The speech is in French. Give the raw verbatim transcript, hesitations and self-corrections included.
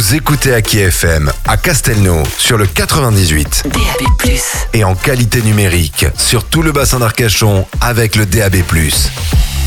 Vous écoutez Aki F M à Castelnau sur le quatre-vingt-dix-huit. D A B plus. Et en qualité numérique sur tout le bassin d'Arcachon avec le D A B plus.